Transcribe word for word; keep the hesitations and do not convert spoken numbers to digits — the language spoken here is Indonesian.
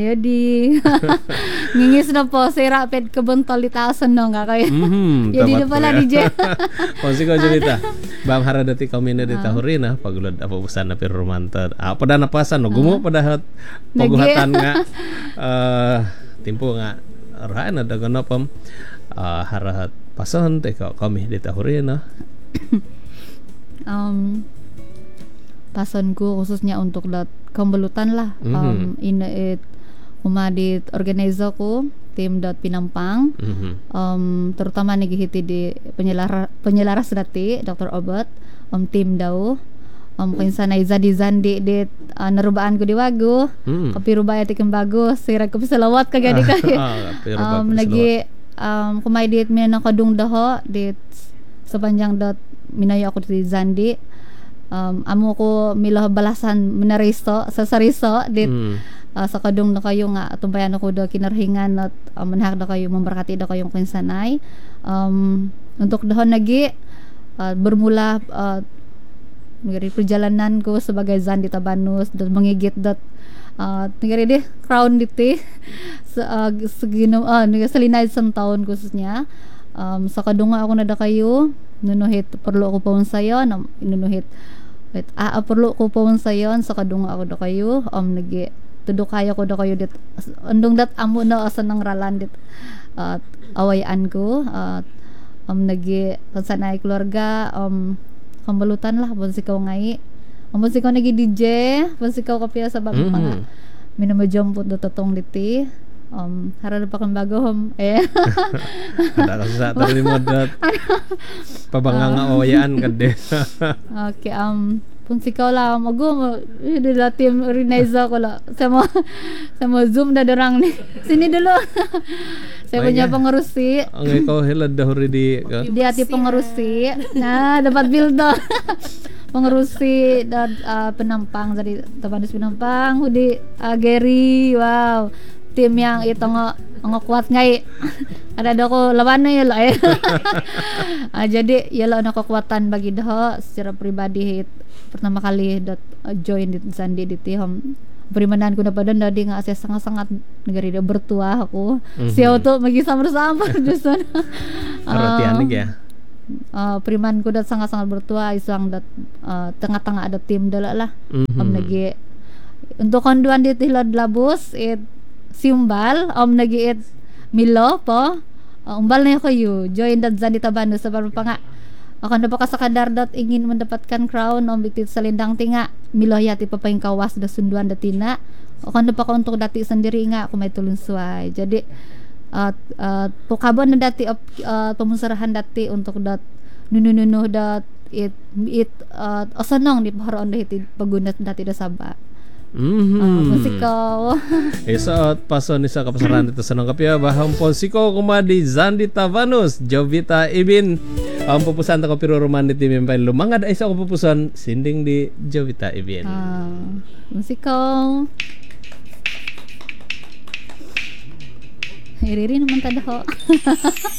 Jadi ngingis na po si rapid kebentol itasan no nga kayo. Mhm. Jadi na pala D J. Konsi ko cerita. Bam hara dati kami na dita hurina pagulod apa usan na pero romanta. Ah pada napasan no gumo pada hat paguhatan nga eh timpo nga rahan ada ganapam uh, harahat pasan te ka kami dita hurina. um pasan ko khususnya untuk dat kembelutan lah. Mm-hmm. Um in it umadit organizer ko tim dot Pinampang. Mm-hmm. Um terutama nagihiti di penyelara penyelaras dati Doktor Obat um tim daw um kinsa na iza di zandi di uh, narubaan ko di wago. Mm. Kapi rubaya ti bago sira ko salawat kagadi kay. um lagi um kumaydit mi na kadung daho dit sepanjang dot minayo ako di zandi. Um amo ko milah balasan menaristo sa sariso dit. Mm. Uh, sa kadung na kayo nga tumbayan ako do kinarhingan at uh, manhak na kayo memberkati da kayong kinsanay um, untuk dahon nagi uh, bermula uh, dari perjalanan ko sebagai Zandi Tabanus dan mengigit dat uh, tinggal deh crown diti sa uh, segino uh, salinay isang taon khususnya um, sa kadung nga ako na da kayo nunuhit perlu ako pa sayo na nunuhit wait ah, ah perlu ko pa sayon sa kadung nga ako da kayo um nagi tudo kaya ko da kayo dit andong dat amo na asa nang ralan dit at uh, awayan ko at uh, um nagi sanay keluarga um kambalutan lah pun sikaw ngai um sikaw nagi D J pun sikaw kapya sa bang mm. mga minamajompot do totong diti um harap pa kang bago hom eh ada kasi sa tali mo dat pabanganga awayaan kadde. Okay um pun sikaw la mago mo dila team organizer ko la sama sama Zoom da dorang ni sini dulu saya punya pengerusi ang ikaw hilad dahuri di di ati pengerusi nah dapat build pengerusi dan uh, penampang dari Tabanus Penampang hudi uh, Gary wow tim yang itu nga nga kuat ngai ada ada ko lawan na yala eh uh, jadi yala na kekuatan bagi dah secara pribadi pertama kali dot uh, join di Zandi di Tihom berimanan ko na pa doon dadi nga saya sangat-sangat negara dia bertua aku mm-hmm. siya to magisama-sama justru artian uh, ya uh, priman ko dat sangat-sangat bertua isang dat uh, tengah-tengah ada tim dala lah mm-hmm. om nagi untuk konduan di Tilad Labus it siumbal om nagi it milo po uh, umbal na kayo join dat Zandi Tabanus sa pa nga ako na pa kasakadar dat ingin mendapatkan crown om bitit sa lindang tinga milo yati pa paing kawas da sunduan datina ako na pa ka untuk dati sendiri nga ako may tulunsuay jadi at uh, uh, pokabon na dati uh, pemusarahan dati untuk dat nunununuh dat it it uh, asanong di paharoon da iti pagunat dati da Sabah. Mm-hmm. Uh, musikaw isa at paso ni sa kapasaran dito sa nang kapya bahang ponsiko kumadi Zandi Tabanus Jovita Ibin ang pupusan ta ko pero roman diti membay lumangad ay sa ko pupusan sinding di Jovita Ibin uh, musikaw iriri naman tadaho